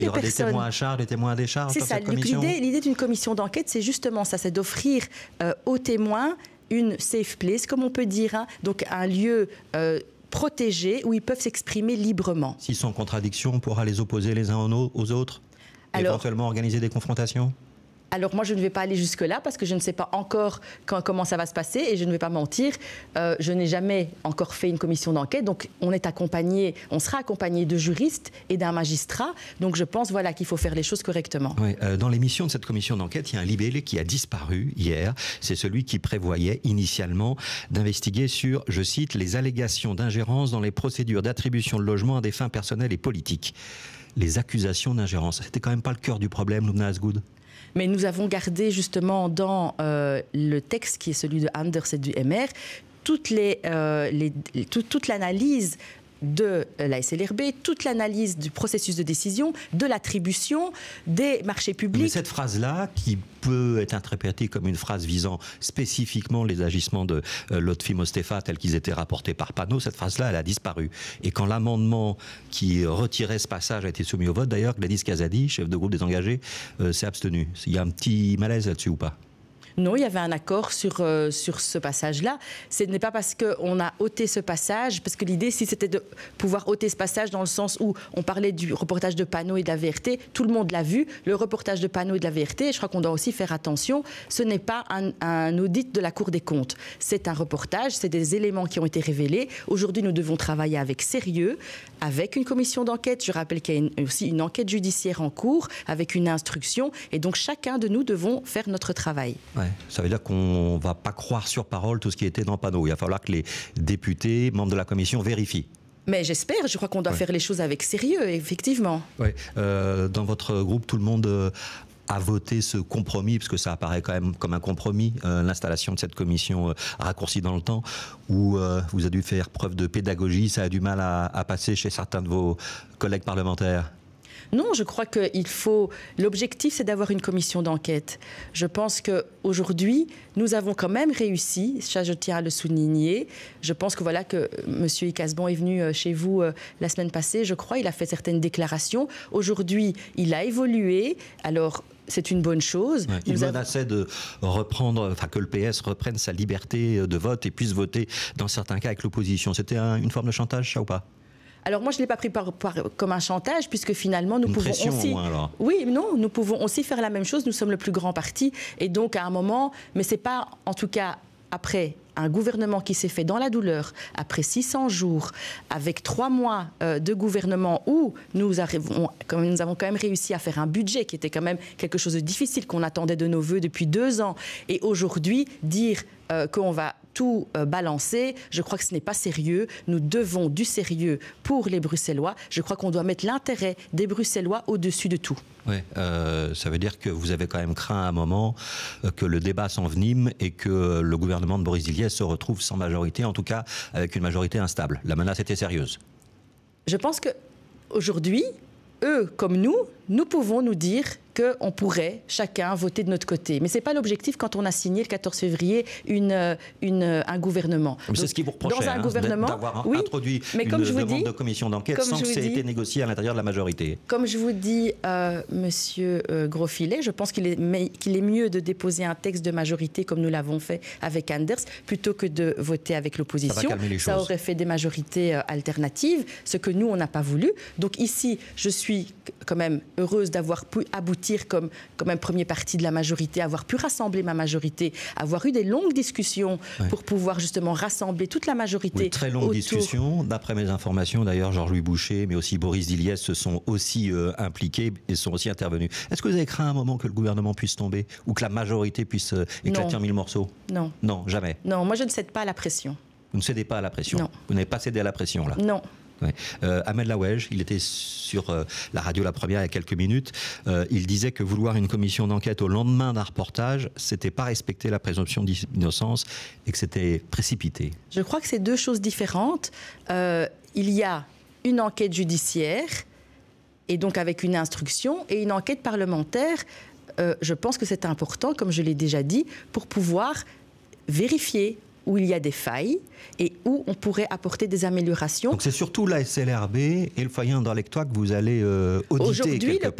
Il y aura des témoins à charge, des témoins à décharge dans cette commission. L'idée d'une commission d'enquête, c'est justement ça, c'est d'offrir aux témoins une safe place, comme on peut dire, hein, donc un lieu protégé où ils peuvent s'exprimer librement. S'ils sont en contradiction, on pourra les opposer les uns aux autres, éventuellement organiser des confrontations. Alors moi, je ne vais pas aller jusque-là parce que je ne sais pas encore comment ça va se passer et je ne vais pas mentir. Je n'ai jamais encore fait une commission d'enquête. Donc on sera accompagné de juristes et d'un magistrat. Donc je pense qu'il faut faire les choses correctement. Oui, dans l'émission de cette commission d'enquête, il y a un libellé qui a disparu hier. C'est celui qui prévoyait initialement d'investiguer sur, je cite, les allégations d'ingérence dans les procédures d'attribution de logements à des fins personnelles et politiques. Les accusations d'ingérence, c'était quand même pas le cœur du problème, Loubna Asgoud. Mais nous avons gardé justement dans le texte qui est celui de Anders et du MR toute l'analyse de la SLRB, toute l'analyse du processus de décision, de l'attribution des marchés publics. Mais cette phrase-là, qui peut être interprétée comme une phrase visant spécifiquement les agissements de Lotfi Mostefa tels qu'ils étaient rapportés par Panot, cette phrase-là, elle a disparu. Et quand l'amendement qui retirait ce passage a été soumis au vote, d'ailleurs, Gladys Kazadi, chef de groupe des engagés, s'est abstenu. Il y a un petit malaise là-dessus ou pas ? Non, il y avait un accord sur ce passage-là. Ce n'est pas parce qu'on a ôté ce passage, parce que l'idée, si c'était de pouvoir ôter ce passage dans le sens où on parlait du reportage de Panot et de la VRT, tout le monde l'a vu, le reportage de Panot et de la VRT, je crois qu'on doit aussi faire attention, ce n'est pas un audit de la Cour des comptes. C'est un reportage, c'est des éléments qui ont été révélés. Aujourd'hui, nous devons travailler avec sérieux, avec une commission d'enquête. Je rappelle qu'il y a aussi une enquête judiciaire en cours, avec une instruction, et donc chacun de nous devons faire notre travail. Ouais, ça veut dire qu'on ne va pas croire sur parole tout ce qui était dans Panot. Il va falloir que les députés, membres de la commission, vérifient. Mais j'espère, je crois qu'on doit faire les choses avec sérieux, effectivement. Ouais. Dans votre groupe, tout le monde a voté ce compromis, parce que ça apparaît quand même comme un compromis, l'installation de cette commission raccourcie dans le temps, où vous avez dû faire preuve de pédagogie, ça a du mal à passer chez certains de vos collègues parlementaires. Non, je crois qu'il faut... L'objectif, c'est d'avoir une commission d'enquête. Je pense qu'aujourd'hui, nous avons quand même réussi, ça je tiens à le souligner. Je pense que que M. Icasbon est venu chez vous la semaine passée, je crois, il a fait certaines déclarations. Aujourd'hui, il a évolué, alors... C'est une bonne chose. Ouais, il menaçait de reprendre, que le PS reprenne sa liberté de vote et puisse voter dans certains cas avec l'opposition. C'était une forme de chantage, ça ou pas ? Alors moi, je ne l'ai pas pris comme un chantage, puisque finalement, nous pouvons aussi... alors. Oui, non, nous pouvons aussi faire la même chose. Nous sommes le plus grand parti. Et donc, à un moment, mais ce n'est pas, en tout cas, après un gouvernement qui s'est fait dans la douleur, après 600 jours, avec 3 mois de gouvernement où nous avons quand même réussi à faire un budget qui était quand même quelque chose de difficile qu'on attendait de nos voeux depuis 2 ans. Et aujourd'hui, dire qu'on va tout balancer, je crois que ce n'est pas sérieux. Nous devons du sérieux pour les Bruxellois. Je crois qu'on doit mettre l'intérêt des Bruxellois au-dessus de tout. Oui, ça veut dire que vous avez quand même craint à un moment que le débat s'envenime et que le gouvernement de Boris Didier se retrouve sans majorité, en tout cas avec une majorité instable. La menace était sérieuse. Je pense qu'aujourd'hui, eux comme nous pouvons nous dire qu'on pourrait chacun voter de notre côté. Mais ce n'est pas l'objectif quand on a signé le 14 février un gouvernement. Mais c'est ce qui vous reprochait, d'avoir introduit une demande de commission d'enquête sans que ça ait été négocié à l'intérieur de la majorité. Comme je vous dis, Monsieur Grosfilet, je pense qu'il est mieux de déposer un texte de majorité comme nous l'avons fait avec Anders, plutôt que de voter avec l'opposition. Ça va calmer les choses. Ça aurait fait des majorités alternatives, ce que nous, on n'a pas voulu. Donc ici, je suis quand même heureuse d'avoir pu aboutir comme un premier parti de la majorité, avoir pu rassembler ma majorité, avoir eu des longues discussions pour pouvoir justement rassembler toute la majorité. Oui, très longues discussions. D'après mes informations, d'ailleurs, Georges-Louis Boucher, mais aussi Boris Diliès se sont aussi impliqués et sont aussi intervenus. Est-ce que vous avez craint un moment que le gouvernement puisse tomber ou que la majorité puisse éclater en 1000 morceaux ? Non. Non, jamais. Non, moi je ne cède pas à la pression. Vous ne cédez pas à la pression ? Non. Vous n'avez pas cédé à la pression, là ? Non. Ouais. Ahmed Laouej, il était sur la radio La Première il y a quelques minutes. Il disait que vouloir une commission d'enquête au lendemain d'un reportage, c'était pas respecter la présomption d'innocence et que c'était précipité. Je crois que c'est 2 choses différentes. Il y a une enquête judiciaire et donc avec une instruction et une enquête parlementaire. Je pense que c'est important, comme je l'ai déjà dit, pour pouvoir vérifier où il y a des failles et où on pourrait apporter des améliorations. Donc c'est surtout la SLRB et le foyer Anderlechtois que vous allez auditer. Aujourd'hui, quelque le